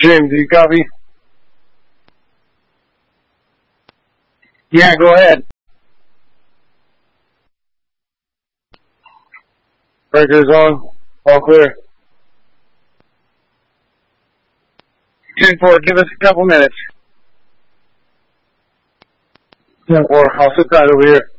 Jim, do you copy? Yeah, go ahead. Breakers on. All clear. 10-4, give us a couple minutes. 10-4, I'll sit tight over here.